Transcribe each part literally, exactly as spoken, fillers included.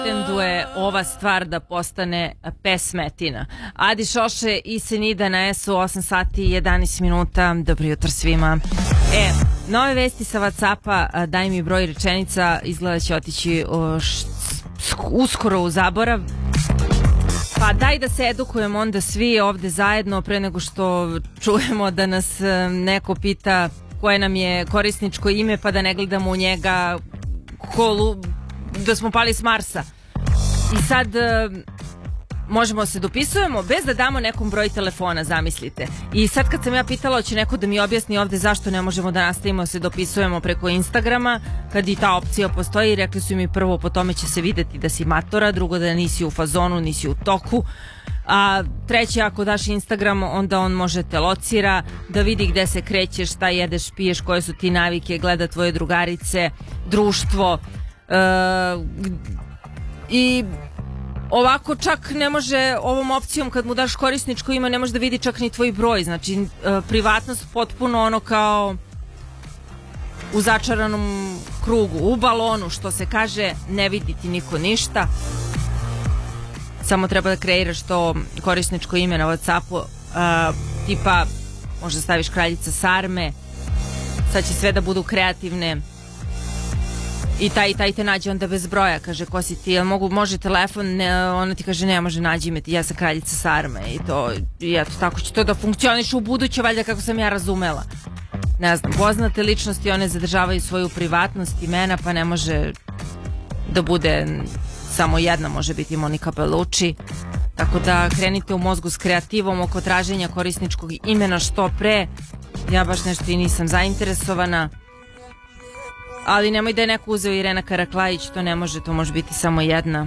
pretenduje ova stvar da postane pesmetina. Adi Šoše i Senida na S U osam sati i jedanaest minuta. Dobro jutro svima. E, nove vesti sa Whatsappa, daj mi broj rečenica, izgleda će otići o, š, uskoro u zaborav. Pa daj da se edukujemo onda svi ovde zajedno pre nego što čujemo da nas neko pita koje nam je korisničko ime, pa da ne gledamo u njega kolu, da smo pali s Marsa. I sad možemo se dopisujemo bez da damo nekom broj telefona, zamislite. I sad kad sam ja pitala hoće neko da mi objasni ovde zašto ne možemo da nastavimo se dopisujemo preko Instagrama, kad i ta opcija postoji, rekli su mi prvo po tome će se videti da si matora, drugo da nisi u fazonu, nisi u toku, a treće ako daš Instagram onda on može te locira, da vidi gde se krećeš, šta jedeš, piješ, koje su ti navike, gleda tvoje drugarice, društvo, e, i ovako čak ne može ovom opcijom kad mu daš korisničko ime ne može da vidi čak ni tvoj broj, znači e, privatnost potpuno ono kao u začaranom krugu, u balonu što se kaže, ne vidi ti niko ništa, samo treba da kreiraš to korisničko ime na Whatsappu, e, tipa možda staviš kraljica Sarme, sad će sve da budu kreativne i taj i taj te nađe onda bez broja, kaže ko si ti, jel mogu, može telefon, ne, ona ti kaže ne može, nađi me ti, ja sam kraljica Sarme i to, i eto, tako će to da funkcioniše u buduće, valjda kako sam ja razumela. Ne znam, poznate ličnosti, one zadržavaju svoju privatnost, imena, pa ne može da bude samo jedna, može biti Monika Bellucci, tako da krenite u mozgu s kreativom oko traženja korisničkog imena što pre, ja baš nešto i nisam zainteresovana. Ali nemoj da je neko uzeo Irena Karaklajić, to ne može, to može biti samo jedna.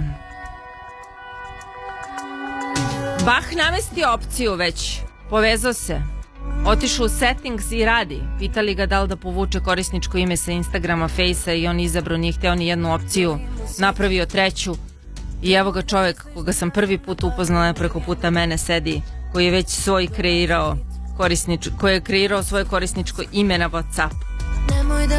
Bah namesti opciju već, povezao se, otišao u settings i radi. Pitali ga da li da povuče korisničko ime sa Instagrama, Fejsa i on izabrao, nije hteo ni jednu opciju, napravio treću i evo ga čovjek koga sam prvi put upoznala preko puta mene sedi, koji je već svoj kreirao korisnič, koji je kreirao svoje korisničko ime na Whatsappu.